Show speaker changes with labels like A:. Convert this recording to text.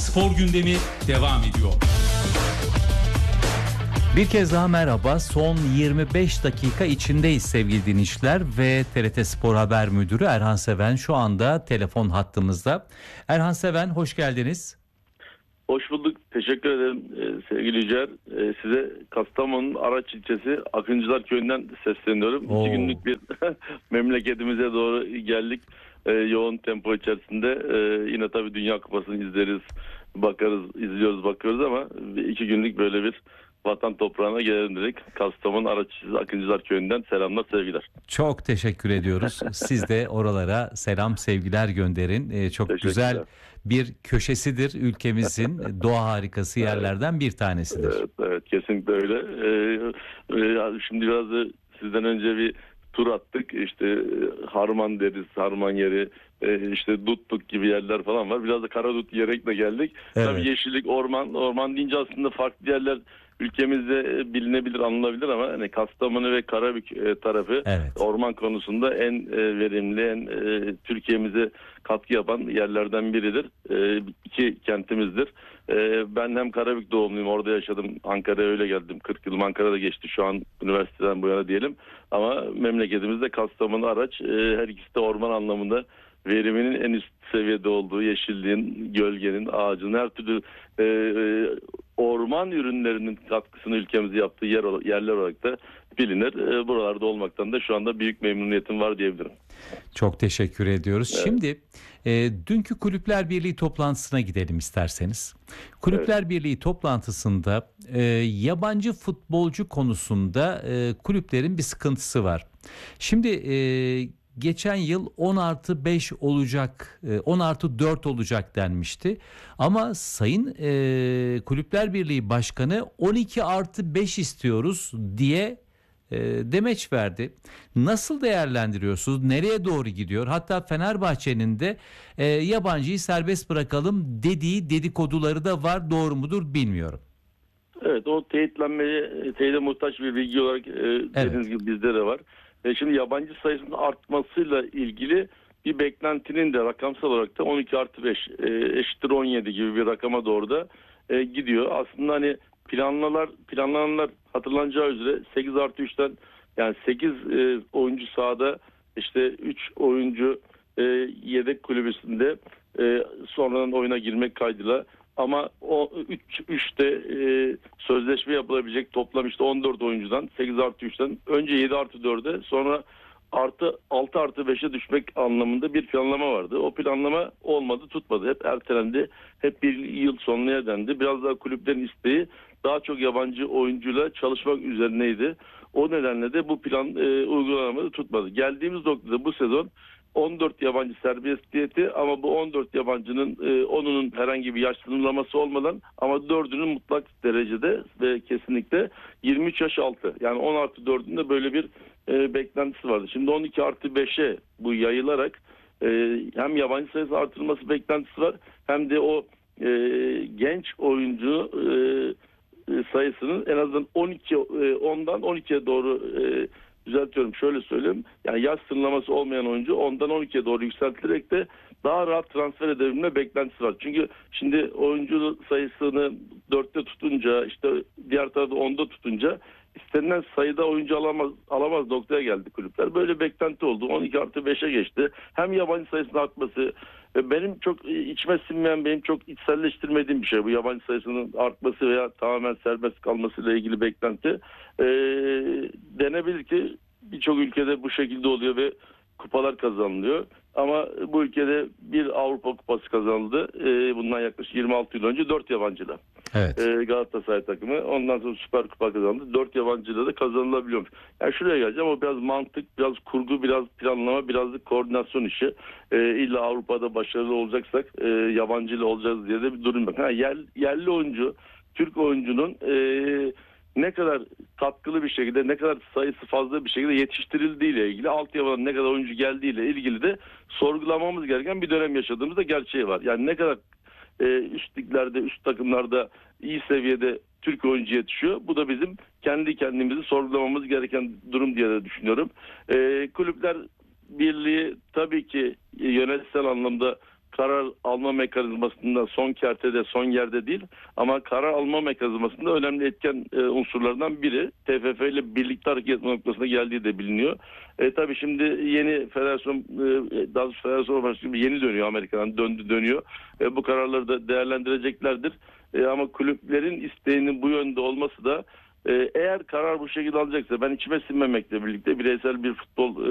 A: Spor gündemi devam ediyor.
B: Bir kez daha merhaba. Son 25 dakika içindeyiz sevgili dinleyiciler ve TRT Spor Haber Müdürü Erhan Seven şu anda telefon hattımızda. Erhan Seven, hoş geldiniz.
C: Hoş bulduk. Teşekkür ederim sevgili Yücer. Size Kastamonu'nun Araç ilçesi Akıncılar Köyü'nden sesleniyorum. 2 günlük bir memleketimize doğru geldik. Yoğun tempo içerisinde. Yine tabii Dünya Kupası'nı izleriz, bakarız, izliyoruz, bakıyoruz ama 2 günlük böyle bir vatan toprağına gelelim dedik. Kastamonu Araç ilçesi Akıncılar Köyü'nden selamlar, sevgiler.
B: Çok teşekkür ediyoruz. Siz de oralara selam, sevgiler gönderin. Çok güzel bir köşesidir ülkemizin, doğa harikası yerlerden bir tanesidir.
C: Evet, kesinlikle öyle. Şimdi biraz da sizden önce bir tur attık. İşte Harman deriz, Harman yeri, işte Dutluk gibi yerler falan var. Biraz da Karadut yiyerek de geldik. Evet. Tabii yeşillik, orman deyince aslında farklı yerler ülkemizde bilinebilir, anılabilir ama hani Kastamonu ve Karabük tarafı orman konusunda en verimli, en Türkiye'mize katkı yapan yerlerden biridir. 2 kentimizdir. Ben hem Karabük doğumluyum, orada yaşadım. Ankara'ya öyle geldim. 40 yılım Ankara'da geçti şu an üniversiteden bu yana diyelim. Ama memleketimizde Kastamonu, Araç, her ikisi de orman anlamında veriminin en üst seviyede olduğu, yeşilliğin, gölgenin, ağacın, her türlü orman ürünlerinin katkısını ülkemize yaptığı yerler olarak da bilinir. Buralarda olmaktan da şu anda büyük memnuniyetim var diyebilirim.
B: Çok teşekkür ediyoruz. Evet. Şimdi dünkü Kulüpler Birliği toplantısına gidelim isterseniz. Kulüpler Birliği toplantısında yabancı futbolcu konusunda kulüplerin bir sıkıntısı var. Şimdi geçen yıl 10+5 olacak, 10+4 olacak denmişti. Ama Sayın Kulüpler Birliği Başkanı 12+5 istiyoruz diye demeç verdi. Nasıl değerlendiriyorsunuz? Nereye doğru gidiyor? Hatta Fenerbahçe'nin de yabancıyı serbest bırakalım dediği dedikoduları da var. Doğru mudur bilmiyorum.
C: Evet, o teyide muhtaç bir bilgi olarak dediğiniz gibi bizde de var. Şimdi yabancı sayısının artmasıyla ilgili bir beklentinin de rakamsal olarak da 12+5 eşittir 17 gibi bir rakama doğru da gidiyor. Aslında hani planlananlar hatırlanacağı üzere 8+3'ten yani 8 oyuncu sahada, işte 3 oyuncu yedek kulübesinde sonradan oyuna girmek kaydıyla, ama o 3'te sözleşme yapılabilecek toplam işte 14 oyuncudan 8+3'ten önce 7+4'e sonra 6+5'e düşmek anlamında bir planlama vardı. O planlama olmadı, tutmadı. Hep ertelendi. Hep bir yıl sonuna dendi. Biraz daha kulüplerin isteği daha çok yabancı oyuncuyla çalışmak üzerineydi. O nedenle de bu plan uygulanamadı, tutmadı. Geldiğimiz noktada bu sezon 14 yabancı serbestiyeti, ama bu 14 yabancının 10'unun herhangi bir yaş sınırlaması olmadan ama 4'ünün mutlak derecede ve kesinlikle 23 yaş altı. Yani 10+4'ün de böyle bir beklentisi vardı. Şimdi 12+5'e bu yayılarak hem yabancı sayısı artırılması beklentisi var, hem de o genç oyuncu sayısının en azından 10'dan 12'ye doğru düzeltiyorum, şöyle söyleyeyim. Yani yaş sınırlaması olmayan oyuncu 10'dan 12'ye doğru yükseltilerek de daha rahat transfer edebilme beklentisi var. Çünkü şimdi oyuncu sayısını 4'te tutunca, işte diğer tarafta 10'da tutunca istenilen sayıda oyuncu alamaz noktaya geldi kulüpler. Böyle beklenti oldu. 12+5'e geçti. Hem yabancı sayısının artması, benim çok içime sinmeyen, benim çok içselleştirmediğim bir şey bu yabancı sayısının artması veya tamamen serbest kalmasıyla ilgili beklenti. Denebilir ki birçok ülkede bu şekilde oluyor ve kupalar kazanılıyor. Ama bu ülkede bir Avrupa Kupası kazanıldı. Bundan yaklaşık 26 yıl önce 4 yabancıyla. Evet. Galatasaray takımı. Ondan sonra Süper Kupa kazandı. 4 yabancıyla da kazanılabiliyormuş. Yani şuraya geleceğim. O biraz mantık, biraz kurgu, biraz planlama, biraz da koordinasyon işi. İlla Avrupa'da başarılı olacaksak yabancıyla olacağız diye de bir durum yok. Yerli oyuncu, Türk oyuncunun ne kadar katkılı bir şekilde, ne kadar sayısı fazla bir şekilde yetiştirildiğiyle ilgili, altyapıdan ne kadar oyuncu geldiğiyle ilgili de sorgulamamız gereken bir dönem yaşadığımızda gerçeği var. Yani ne kadar üst liglerde, üst takımlarda iyi seviyede Türk oyuncu yetişiyor. Bu da bizim kendi kendimizi sorgulamamız gereken durum diye de düşünüyorum. Kulüpler Birliği tabii ki yönetsel anlamda karar alma mekanizmasında son kertede, son yerde değil, ama karar alma mekanizmasında önemli etken unsurlardan biri. TFF ile birlikte hareket etme noktasına geldiği de biliniyor. Tabii şimdi yeni federasyon, daha doğrusu federasyon başkanı yeni dönüyor, Amerika'dan dönüyor. Bu kararları da değerlendireceklerdir. Ama kulüplerin isteğinin bu yönde olması da, eğer karar bu şekilde alacaksa, ben içime sinmemekle birlikte bireysel bir futbol